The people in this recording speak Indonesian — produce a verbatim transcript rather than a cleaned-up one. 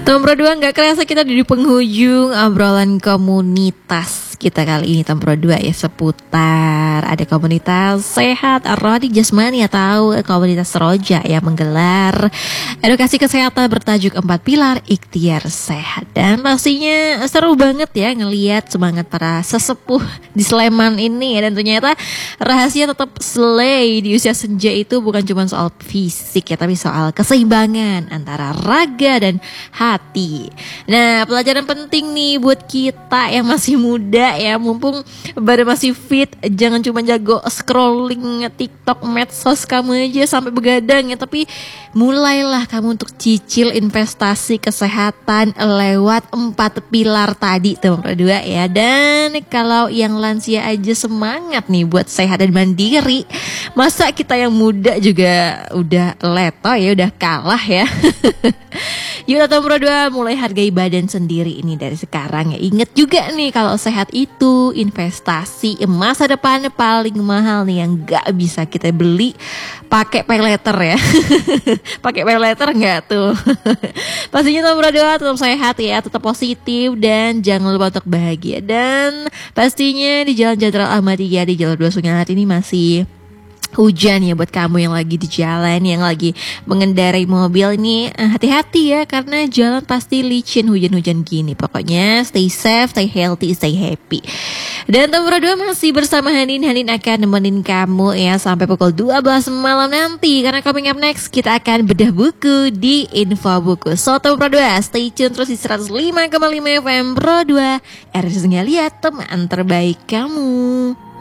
Nomor dua, nggak kerasa kita di penghujung obrolan komunitas kita kali ini. Nomor dua ya, seputar ada komunitas sehat rohani jasmani atau komunitas Roja yang menggelar edukasi kesehatan bertajuk empat pilar ikhtiar sehat. Dan pastinya seru banget ya ngelihat semangat para sesepuh di Sleman ini ya. Dan ternyata rahasia tetap slay di usia senja itu bukan cuma soal fisik ya, tapi soal keseimbangan antara raga dan hati. Nah, pelajaran penting nih buat kita yang masih muda ya, mumpung badan masih fit, jangan cuma jago scrolling TikTok, medsos kamu aja sampai begadang ya, tapi mulailah kamu untuk cicil investasi kesehatan lewat empat pilar tadi tuh berdua ya. Dan kalau yang lansia aja semangat nih buat sehat dan mandiri, masa kita yang muda juga udah leto ya, udah kalah ya. Yuk nomor dua, mulai hargai badan sendiri ini dari sekarang ya. Ingat juga nih kalau sehat itu investasi masa depan paling mahal nih yang gak bisa kita beli pakai pay letter ya. Pakai pay letter nggak tuh? Pastinya nomor dua, tetap sehat ya, tetap positif dan jangan lupa untuk bahagia. Dan pastinya di Jalan Jenderal Ahmad Yani di Jalan dua Sungai ini masih hujan ya buat kamu yang lagi di jalan, yang lagi mengendarai mobil ini, hati-hati ya karena jalan pasti licin hujan-hujan gini. Pokoknya stay safe, stay healthy, stay happy. Dan nomor dua masih bersama Hanin. Hanin akan nemenin kamu ya sampai pukul dua belas malam nanti. Karena coming up next kita akan bedah buku di Info Buku. So nomor dua, stay tune terus di seratus lima koma lima F M Pro dua. R S Lihat teman terbaik kamu.